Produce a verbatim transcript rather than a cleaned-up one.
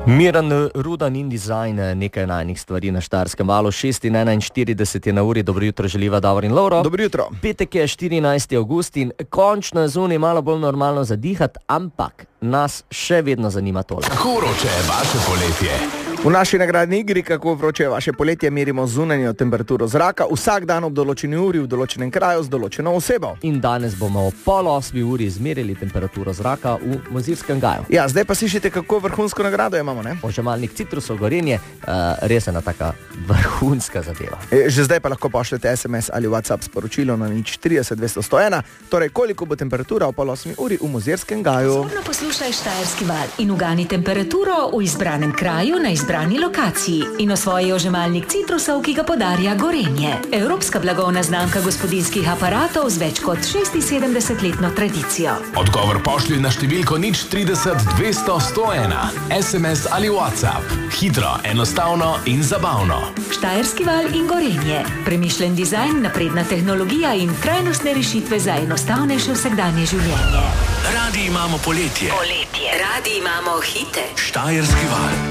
Miran Rudan in dizajn, nekaj najnih stvari na Štajerskem valu. šest in enainštirideset je na uri. Dobro jutro želiva Davor in Lovro. Dobro jutro. Petek je štirinajsti avgust in končno je zunaj malo bolj normalno zadihati, ampak nas še vedno zanima tole. Kako vroče je vaše poletje? V naši nagradni igri Kako vroče je vaše poletje merimo zunanjo temperaturo zraka vsak dan ob določeni uri v določenem kraju z določeno osebo. In danes bomo ob pol osmi uri izmerili temperaturo zraka v Mozirskem gaju. Ja, zdaj pa slišite, kako vrhunsko nagrado imamo, ne? Ožemalnik citrusov Gorenje, uh, res ena taka vrhunska zadeva. E, že zdaj pa lahko pošljete es em es ali WhatsApp sporočilo na nič trideset dvesto sto ena, torej koliko bo temperatura ob pol osmi uri v Mozirskem gaju. Pozorno poslušaj Štajerski val in ugani temperaturo v izbranem kraju na izbrani lokaciji in osvoji ožemalnik citrusov, ki ga podarja Gorenje. Evropska blagovna znamka gospodinjskih aparatov z več kot šestinsedemdesetletno tradicijo. Odgovor pošlji na številko nič trideset dvesto sto ena. es em es ali WhatsApp. Hitro, enostavno in zabavno. Štajerski val in Gorenje. Premišljen dizajn, napredna tehnologija in trajnostne rešitve za enostavnejše vsakdanje življenje. Radi imamo poletje. Poletje. Radi imamo hite. Štajerski val.